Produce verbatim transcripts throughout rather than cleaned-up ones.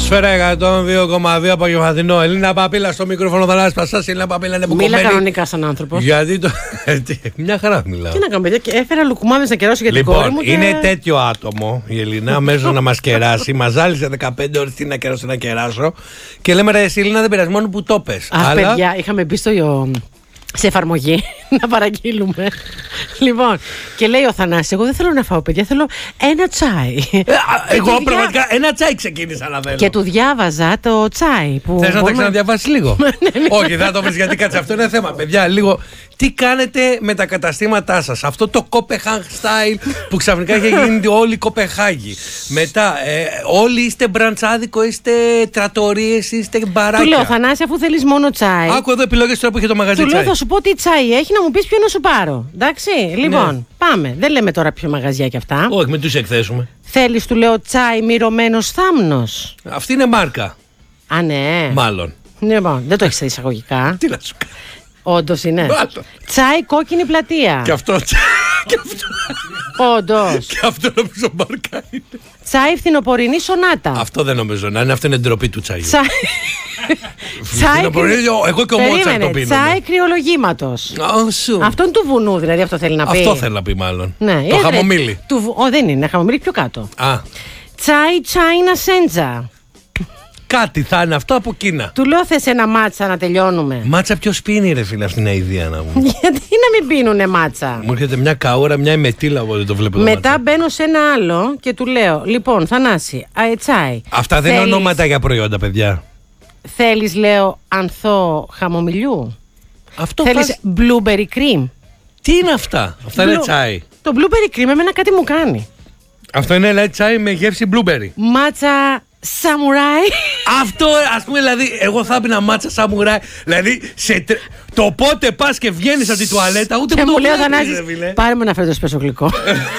Ατμόσφαιρα εκατόν δύο κόμμα δύο απογευματινό. Ελίνα Παπίλα στο μικρόφωνο, Θανάσης Πασάς. Ελίνα Παπίλα είναι μπουκωμένη. Μίλα κανονικά σαν άνθρωπος. Γιατί το. Μια χαρά μιλάω. Τι να κάνω, παιδιά, και έφερα λουκουμάδες να κεράσω για την λοιπόν, κόρη μου. Και... είναι τέτοιο άτομο η Ελίνα, μέσα να μας κεράσει. Μας ζάλισε δεκαπέντε ώρες τι να κεράσω, να κεράσω. Και λέμε ρε, εσύ Ελίνα δεν πειράζει, μόνο που το πες. Αχ, Αλλά... παιδιά, είχαμε μπει στο. Σε εφαρμογή να παραγγείλουμε. Λοιπόν, και λέει ο Θανάσης, εγώ δεν θέλω να φάω, παιδιά, θέλω ένα τσάι. Ε, εγώ πραγματικά διά... ένα τσάι ξεκίνησα να θέλω. Και του διάβαζα το τσάι. Που θες να μπορούμε... τα ξαναδιαβάσεις λίγο? Όχι, δεν θα το βρεις, γιατί κάτσε, αυτό είναι θέμα. Παιδιά, λίγο τι κάνετε με τα καταστήματά σας? Αυτό το Copenhagen style που ξαφνικά έχει γίνει όλη η Κοπεχάγη. Μετά, ε, όλοι είστε μπραντσάδικο, είστε τρατορίες, είστε μπαράκια. Του λέω, Θανάση, αφού θέλεις μόνο τσάι. Άκου εδώ επιλογές τώρα που είχε το μαγαζί. Του τσάι. λέω, θα σου πω τι τσάι έχει, να μου πεις ποιο να σου πάρω. Εντάξει, λοιπόν, ναι. Πάμε. Δεν λέμε τώρα ποιο μαγαζιά κι αυτά. Όχι, με τους εκθέσουμε. Θέλεις, του λέω, τσάι μυρωμένος θάμνος? Αυτή είναι μάρκα. Α, ναι. Μάλλον. Λοιπόν, δεν το έχεις εισαγωγικά. Τι να σου κάνω. Όντως είναι. Μάλλον. Τσάι κόκκινη πλατεία. Και αυτό. Και αυτό. Όντως. Και αυτό νομίζω μάρκα είναι. Τσάι φθινοπορεινή σονάτα. Αυτό δεν νομίζω να είναι. Αυτό είναι ντροπή του τσάιου. Τσάι. Φθινοπορεινή, εγώ και ο Μότσαρτ το πίνω. Τσάι κρυολογήματος. Αυτό είναι του βουνού, δηλαδή αυτό θέλει να πει. Αυτό θέλει να πει, μάλλον. Ναι, το χαμομήλι. Του... Ο, δεν είναι, χαμομήλι πιο κάτω. Α. Τσάι China Σέντζα. Κάτι θα είναι αυτό από Κίνα. Του λέω, θες ένα μάτσα να τελειώνουμε? Μάτσα ποιος πίνει ρε φίλε, αυτή είναι η ιδέα να μου. Γιατί να μην πίνουνε μάτσα? Μου έρχεται μια καούρα, μια ημετήλα από το βλέπω. Μετά μπαίνω σε ένα άλλο και του λέω, λοιπόν Θανάση, α, τσάι. Αυτά δεν θέλεις... είναι ονόματα για προϊόντα, παιδιά. Θέλεις, λέω, ανθό χαμομηλιού? Αυτό θέλεις φας... blueberry cream? Τι είναι αυτά? Αυτά Blue... είναι τσάι. Το blueberry cream εμένα κάτι μου κάνει. Αυτό είναι λέει, τσάι με γεύση blueberry. Μάτσα σαμουράι. Αυτό, ας πούμε, δηλαδή, εγώ θα πίνα μάτσα σαμουράι. Δηλαδή, σε τρε... το πότε πας και βγαίνεις από την τουαλέτα, ούτε και που μου το λέει ο βλέπεις, Θανάσης, πάρε μου ένα φέτο σπέσο γλυκό.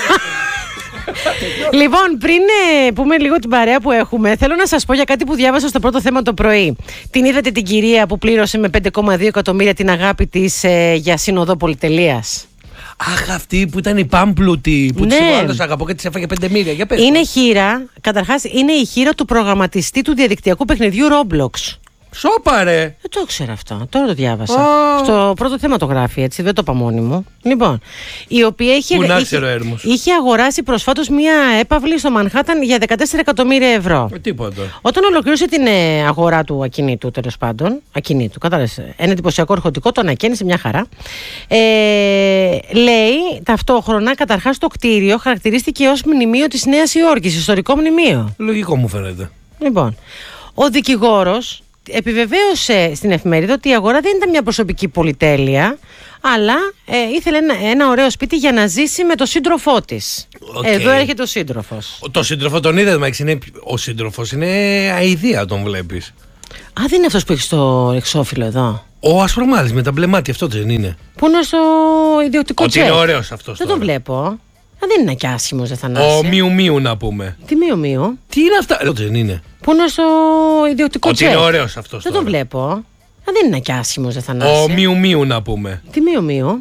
Λοιπόν, πριν ε, πούμε λίγο την παρέα που έχουμε, θέλω να σας πω για κάτι που διάβασα στο πρώτο θέμα το πρωί. Την είδατε την κυρία που πλήρωσε με πέντε κόμμα δύο εκατομμύρια την αγάπη της ε, για σύνοδο πολυτελείας? Αχ, αυτή που ήταν η πάμπλουτη που ναι. της είπε ο άλλος αγαπώ και της έφαγε πέντε μίλια. Για πες. Είναι χείρα, καταρχάς είναι η χείρα του προγραμματιστή του διαδικτυακού παιχνιδιού Roblox. Σόπα ρε! Δεν το ήξερα αυτό, τώρα το διάβασα. Oh. Στο πρώτο θέμα το γράφει, έτσι, δεν το είπα μόνη μου. Λοιπόν, η οποία είχε, είχε, είχε αγοράσει προσφάτως μία έπαυλη στο Μανχάταν για δεκατέσσερα εκατομμύρια ευρώ. Ε, τίποτα. Όταν ολοκλήρωσε την ε, αγορά του ακινήτου, τέλος πάντων, ακινήτου, κατάλαβες, ένα εντυπωσιακό αρχοντικό, το ανακαίνισε μια χαρά. Ε, λέει ταυτόχρονα, καταρχάς το κτίριο χαρακτηρίστηκε ως μνημείο της Νέας Υόρκης, ιστορικό μνημείο. Λογικό μου φαίνεται. Λοιπόν, ο δικηγόρος επιβεβαίωσε στην εφημερίδα ότι η αγορά δεν ήταν μια προσωπική πολυτέλεια, αλλά ε, ήθελε ένα, ένα ωραίο σπίτι για να ζήσει με τον σύντροφό της. Okay. Εδώ έρχεται ο σύντροφος. Ο, το σύντροφο τον είδες, Μαξ, είναι, ο σύντροφος είναι αηδία, τον βλέπεις. Α, δεν είναι αυτός που έχει στο εξώφυλλο εδώ? Ο ασπρομάλης με τα μπλε μάτια, αυτό δεν είναι? Που είναι στο ιδιωτικό τσεκ. Ότι είναι ωραίος αυτός. Δεν τώρα. τον βλέπω. Α, δεν είναι και άσχημος, δεν Θανάση. Ο Μιου Μιου να πούμε. Τι Μιου Μιου? Τι είναι αυτά? Αυτό δεν είναι? Που είναι στο ιδιωτικό τσεκ. Ότι είναι ωραίος αυτός. Δεν τώρα. τον βλέπω. Α, δεν είναι και άσχημος, δεν Θανάση. Ο Μιου Μιου να πούμε. Τι Μιου Μιου?